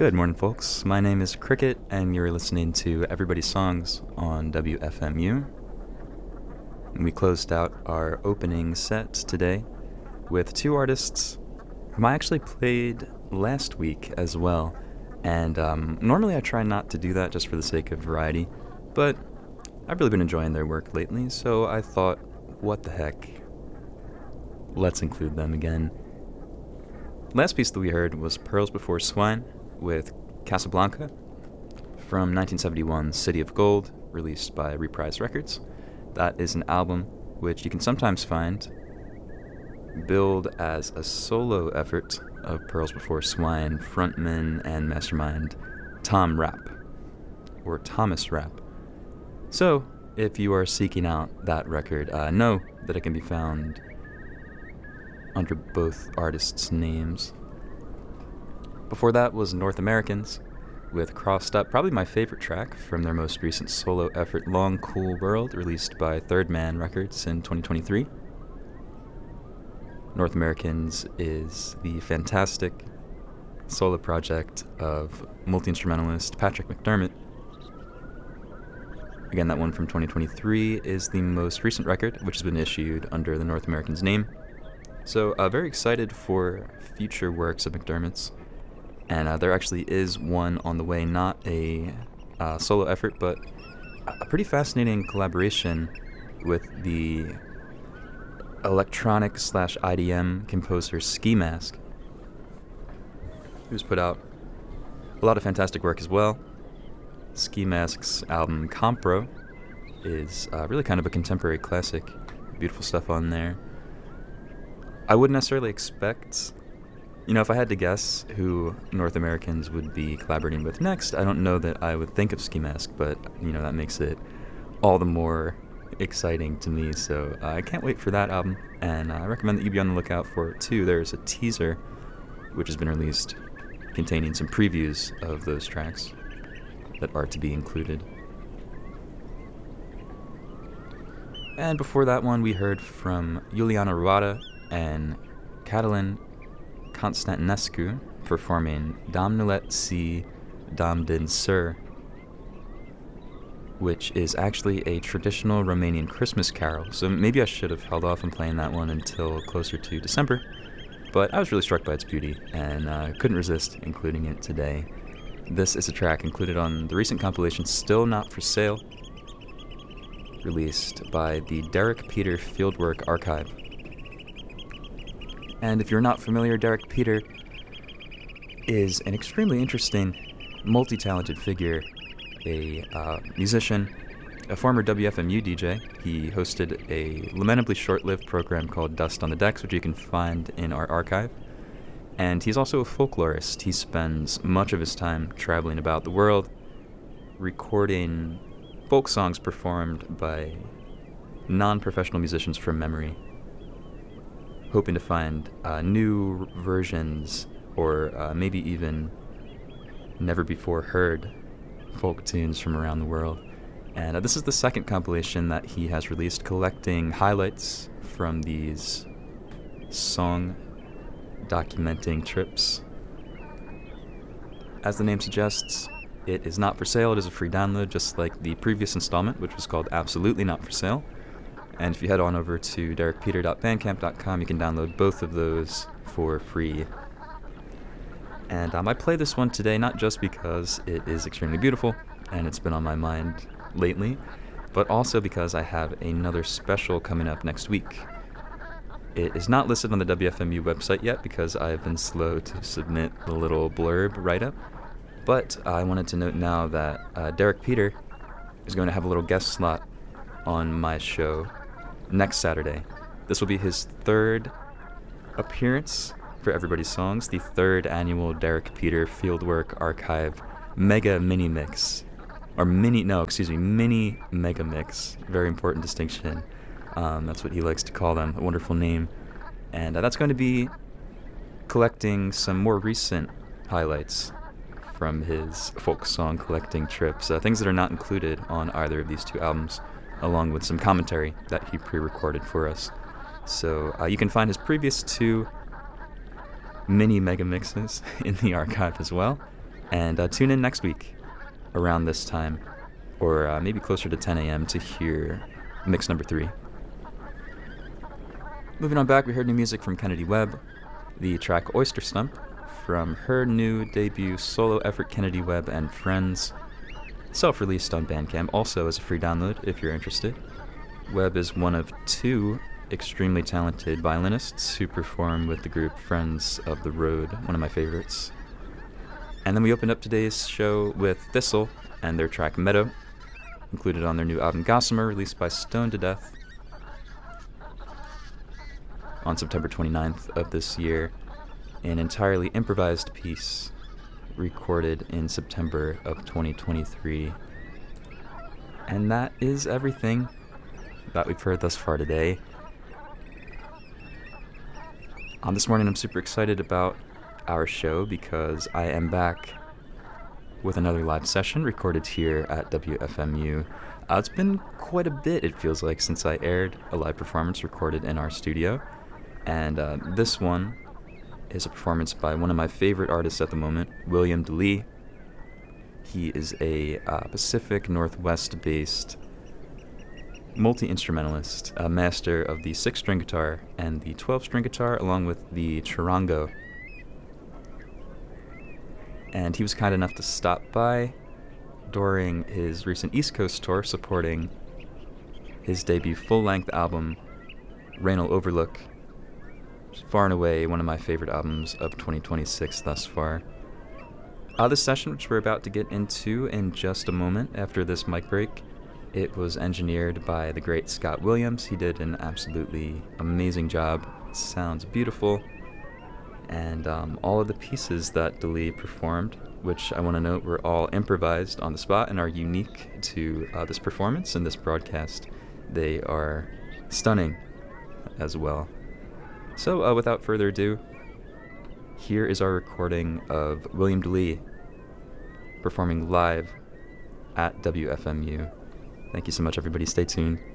Good morning, folks. My name is Cricket, and you're listening to Everybody's Songs on WFMU. And we closed out our opening set today with two artists whom I actually played last week as well. And normally I try not to do that just for the sake of variety, but I've really been enjoying their work lately, so I thought, what the heck? Let's include them again. Last piece that we heard was Pearls Before Swine with Casablanca from 1971's City of Gold, released by Reprise Records. That is an album which you can sometimes find billed as a solo effort of Pearls Before Swine frontman and mastermind Tom Rapp, or Thomas Rapp. So, if you are seeking out that record, know that it can be found under both artists' names. Before that was North Americans with Crossed Up, probably my favorite track from their most recent solo effort, Long Cool World, released by Third Man Records in 2023. North Americans is the fantastic solo project of multi-instrumentalist Patrick McDermott. Again, that one from 2023 is the most recent record, which has been issued under the North Americans name. So, very excited for future works of McDermott's. And there actually is one on the way, not a solo effort, but a pretty fascinating collaboration with the electronic/IDM composer Ski Mask, who's put out a lot of fantastic work as well. Ski Mask's album Compro is really kind of a contemporary classic. Beautiful stuff on there. I wouldn't necessarily expect... if I had to guess who North Americans would be collaborating with next, I don't know that I would think of Ski Mask, but, that makes it all the more exciting to me, so I can't wait for that album, and I recommend that you be on the lookout for it, too. There's a teaser, which has been released, containing some previews of those tracks that are to be included. And before that one, we heard from Iuliana Ruada and Catalin Constantinescu performing Domnulet si Dom din Sur, which is actually a traditional Romanian Christmas carol, so maybe I should have held off on playing that one until closer to December, but I was really struck by its beauty, and couldn't resist including it today. This is a track included on the recent compilation Still Not For Sale, released by the Derek Peter Fieldwork Archive. And if you're not familiar, Derek Peter is an extremely interesting, multi-talented figure, a musician, a former WFMU DJ. He hosted a lamentably short-lived program called Dust on the Decks, which you can find in our archive. And he's also a folklorist. He spends much of his time traveling about the world, recording folk songs performed by non-professional musicians from memory, hoping to find new versions or maybe even never-before-heard folk tunes from around the world. And this is the second compilation that he has released, collecting highlights from these song documenting trips. As the name suggests, it is not for sale. It is a free download, just like the previous installment, which was called Absolutely Not For Sale. And if you head on over to derekpeter.bandcamp.com, you can download both of those for free. And I play this one today not just because it is extremely beautiful, and it's been on my mind lately, but also because I have another special coming up next week. It is not listed on the WFMU website yet because I've been slow to submit the little blurb write-up, but I wanted to note now that Derek Peter is going to have a little guest slot on my show next Saturday. This will be his third appearance for Everybody's Songs, the third annual Derek Peter Fieldwork Archive Mega Mini Mix. Mini Mega Mix. Very important distinction. That's what he likes to call them. A wonderful name. And that's going to be collecting some more recent highlights from his folk song collecting trips, things that are not included on either of these two albums, along with some commentary that he pre-recorded for us. So you can find his previous two mini mega mixes in the archive as well. And tune in next week around this time, or maybe closer to 10 a.m. to hear mix number 3. Moving on back, we heard new music from Kennedy Webb, the track Oyster Stump, from her new debut solo effort Kennedy Webb and Friends, self-released on Bandcamp, also as a free download if you're interested. Webb is one of 2 extremely talented violinists who perform with the group Friends of the Road, one of my favorites. And then we opened up today's show with Thistle and their track Meadow, included on their new album Gossamer, released by Stoned to Death on September 29th of this year, an entirely improvised piece recorded in September of 2023. And that is everything that we've heard thus far today. This morning I'm super excited about our show because I am back with another live session recorded here at WFMU. It's been quite a bit, it feels like, since I aired a live performance recorded in our studio. And this one is a performance by one of my favorite artists at the moment, William DeLee. He is a Pacific Northwest-based multi-instrumentalist, a master of the 6-string guitar and the 12-string guitar, along with the charango. And he was kind enough to stop by during his recent East Coast tour supporting his debut full-length album, Rain'll Overlook, far and away one of my favorite albums of 2026 thus far. This session, which we're about to get into in just a moment after this mic break, it was engineered by the great Scott Williams. He did an absolutely amazing job. It sounds beautiful. And all of the pieces that DeLee performed, which I want to note were all improvised on the spot and are unique to this performance and this broadcast. They are stunning as well. So without further ado, here is our recording of William DeLee performing live at WFMU. Thank you so much, everybody. Stay tuned.